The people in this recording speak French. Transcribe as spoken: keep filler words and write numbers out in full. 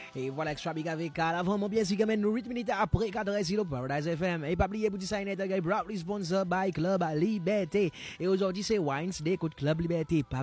Et voilà, extra big avec avant mon bien sûr quand même huit minutes après quatre heures sur Paradise F M. Et pas oublier pour dire ça, il est proudly sponsor by Club Liberté. Et aujourd'hui c'est Wednesday, Club Liberté.